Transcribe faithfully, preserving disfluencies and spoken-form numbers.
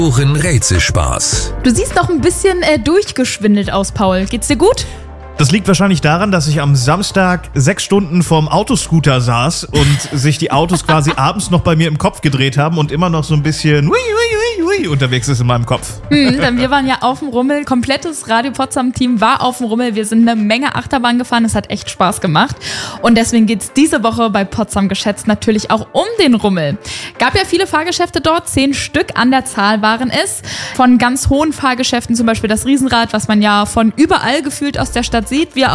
Rätselspaß. Du siehst doch ein bisschen äh, durchgeschwindelt aus, Paul. Geht's dir gut? Das liegt wahrscheinlich daran, dass ich am Samstag sechs Stunden vorm Autoscooter saß und sich die Autos quasi abends noch bei mir im Kopf gedreht haben und immer noch so ein bisschen hui, hui, hui, hui unterwegs ist in meinem Kopf. Hm, denn wir waren ja auf dem Rummel, komplettes Radio Potsdam-Team war auf dem Rummel. Wir sind eine Menge Achterbahn gefahren, es hat echt Spaß gemacht. Und deswegen geht's diese Woche bei Potsdam geschätzt natürlich auch um den Rummel. Gab ja viele Fahrgeschäfte dort, zehn Stück an der Zahl waren es. Von ganz hohen Fahrgeschäften, zum Beispiel das Riesenrad, was man ja von überall gefühlt aus der Stadt sieht, wie